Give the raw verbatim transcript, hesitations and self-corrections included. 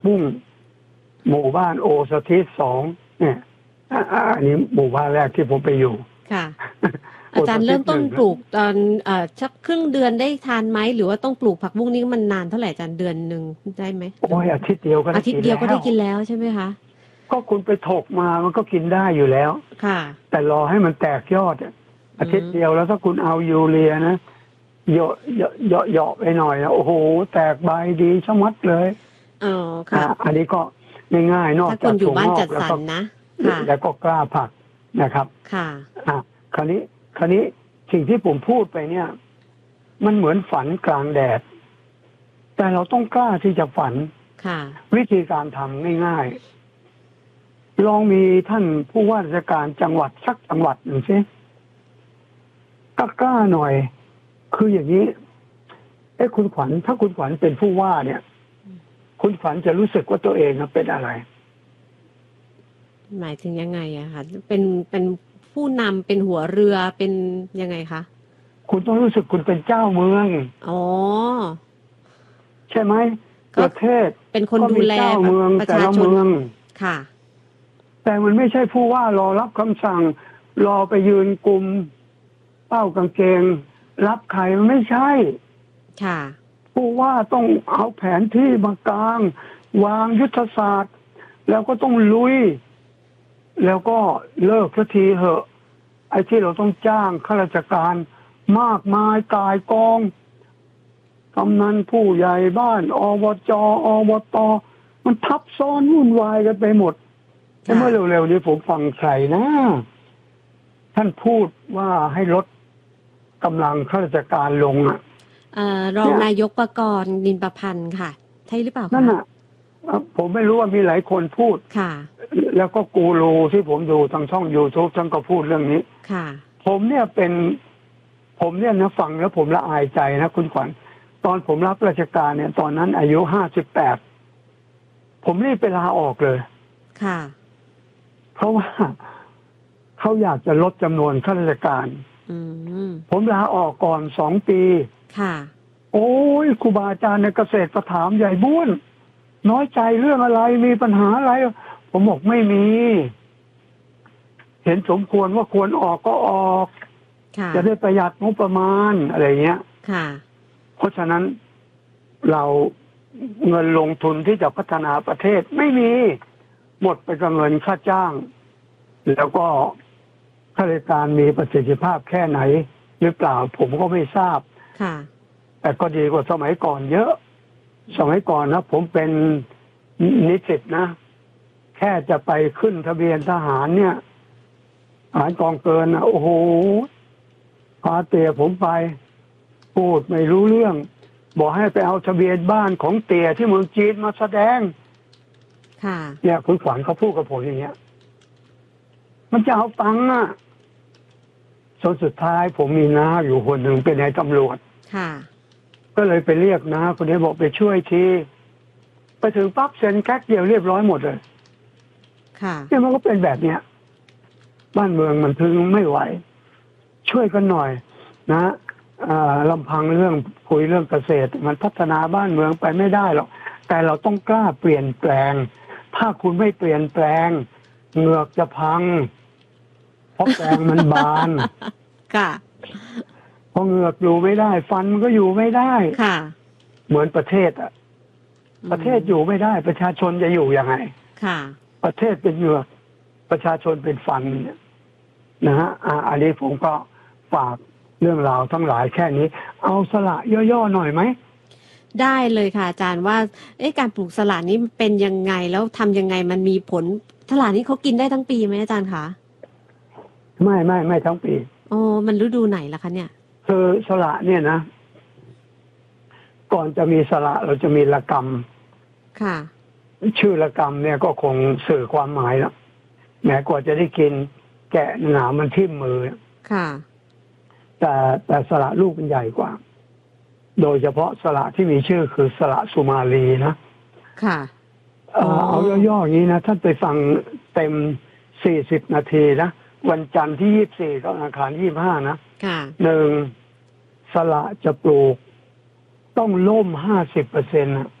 บุ้งหมู่บ้านโอสถิตสองเนี่ยอันนี้หมู่บ้านแรกที่ผมไปอยู่ค่ะ อาจารย์เริ่มต้นปลูกตอนเอ่อสักครึ่งเดือนได้ทานไหมหรือว่าต้องปลูกผักบุ้งนี้มันนานเท่าไหร่อาจารย์เดือนหนึ่งได้ไหมโอ้ยอาทิตย์เดียวก็ได้อาทิตย์เดียวก็ได้กินแล้วใช่ไหมคะก็คุณไปถกมามันก็กินได้อยู่แล้วค่ะแต่รอให้มันแตกยอดอาทิตย์เดียวแล้วถ้าคุณเอายูเรียนะเหยาะเหยาะเหยาะเหยาะไปหน่อยนะโอ้โหแตกใบดีชะมัดเลยอ๋อค่ะอันนี้ก็ง่ายๆนอกจากอยู่บ้านจัดสรรนะแล้วก็กล้าผักนะครับค่ะอ่ะคราวนี้คราวนี้สิ่งที่ผมพูดไปเนี่ยมันเหมือนฝันกลางแดดแต่เราต้องกล้าที่จะฝันค่ะวิธีการทำง่ายๆลองมีท่านผู้ว่าราชการจังหวัดสักจังหวัดหนึ่งสิกล้าหน่อยคืออย่างนี้เอ้คุณขวัญถ้าคุณขวัญเป็นผู้ว่าเนี่ยคุณขวัญจะรู้สึกว่าตัวเองเป็นอะไรหมายถึงยังไงอะคะเป็นเป็นผู้นำเป็นหัวเรือเป็นยังไงคะคุณต้องรู้สึกคุณเป็นเจ้าเมืองอ๋อใช่ไหมประเทศเป็นคนดูแลเจ้าเมืองแต่ละเมืองค่ะแต่มันไม่ใช่ผู้ว่ารอรับคำสั่งรอไปยืนกลุ่มเป้ากางเกงรับใครมันไม่ใช่ค่ะผู้ว่าต้องเอาแผนที่มากลางวางยุทธศาสตร์แล้วก็ต้องลุยแล้วก็เลิกสักทีเหอะไอ้ที่เราต้องจ้างข้าราชการมากมายกายกองกำนันผู้ใหญ่บ้านอบจอบตมันทับซ้อนวุ่นวายกันไปหมดแต่เมื่อเร็วๆนี้ผมฟังใครนะท่านพูดว่าให้ลดกำลังข้าราชการลงอ่ะรองนายกประกรณ์นินประพันธ์ค่ะใช่หรือเปล่าคะนั่นน่ะผมไม่รู้ว่ามีหลายคนพูดค่ะแล้วก็กูรูที่ผมดูทางช่อง YouTube ท่านก็พูดเรื่องนี้ค่ะผมเนี่ยเป็นผมเนี่ยนะฟังแล้วผมละอายใจนะคุณขวัญตอนผมรับราชการเนี่ยตอนนั้นอายุห้าสิบแปดผมรีบไปลาออกเลยค่ะเพราะว่าเขาอยากจะลดจำนวนข้าราชการผมลาออกก่อนสองปีค่ะโอ้ยครูบาอาจารย์ในเกษตรประถามใหญ่บุญน้อยใจเรื่องอะไรมีปัญหาอะไรผมบอกไม่มีเห็นสมควรว่าควรออกก็ออกจะได้ประหยัดงบประมาณอะไรเงี้ยค่ะเพราะฉะนั้นเราเงินลงทุนที่จะพัฒนาประเทศไม่มีหมดไปกับเงินค่าจ้างแล้วก็ข้าราชการมีประสิทธิภาพแค่ไหนหรือเปล่าผมก็ไม่ทราบค่ะแต่ก็ดีกว่าสมัยก่อนเยอะสมัยก่อนนะผมเป็นนิสิตนะแค่จะไปขึ้นทะเบียนทหารเนี่ยทหารกองเกินนะโอ้โหพาเตี่ยผมไปพูดไม่รู้เรื่องบอกให้ไปเอาทะเบียนบ้านของเตี่ยที่เมืองจีนมาแสดงค่ะเนี่ยคุณขวัญเขาพูดกับผมอย่างเงี้ยมันจะเอาตังค์อ่ะจนสุดท้ายผมมีน้าอยู่คนหนึ่งเป็นนายตำรวจค่ะก็เลยไปเรียกน้าคนนี้บอกไปช่วยทีไปถึงปั๊บเซ็นแก๊กเดียวเรียบร้อยหมดเลยค่ะเนี่ยมันก็เป็นแบบเนี้ยบ้านเมืองมันพึงไม่ไหวช่วยกันหน่อยนะลำพังเรื่องคุยเรื่องเกษตรมันพัฒนาบ้านเมืองไปไม่ได้หรอกแต่เราต้องกล้าเปลี่ยนแปลงถ้าคุณไม่เปลี่ยนแปลงเหงือกจะพังเพราะแปลงมันบานค่ะพอเหงือกอยู่ไม่ได้ฟันมันก็อยู่ไม่ได้ค่ะเหมือนประเทศอ่ะประเทศอยู่ไม่ได้ประชาชนจะอยู่ยังไงค่ะประเทศเป็นเหงือกประชาชนเป็นฟันเนี่ยนะฮะอันนี้ผมก็ฝากเรื่องราวทั้งหลายแค่นี้เอาสละย่อๆหน่อยไหมได้เลยค่ะอาจารย์ว่าเอ๊ะการปลูกสละนี้เป็นยังไงแล้วทำยังไงมันมีผลสละนี้เขากินได้ทั้งปีไหมอาจารย์คะไม่ไม่ไม่ทั้งปีอ๋อมันฤดูไหนล่ะคะเนี่ยคือสละเนี่ยนะก่อนจะมีสละเราจะมีละกรรมค่ะชื่อละกรรมเนี่ยก็คงสื่อความหมายแล้วแม้กว่าจะได้กินแกะหนามันทิ่มมือค่ะแต่แต่สละลูกมันใหญ่กว่าโดยเฉพาะสละที่มีชื่อคือสละสุมาลีนะค่ะเอาย่อๆอย่างนี้นะท่านไปฟังเต็มสี่สิบนาทีนะวันจันทร์ที่ยี่สิบสี่กับอังคารยี่สิบห้านะหนึ่งสละจะปลูกต้องล่มห้าสิบเปอร์เซ็นต์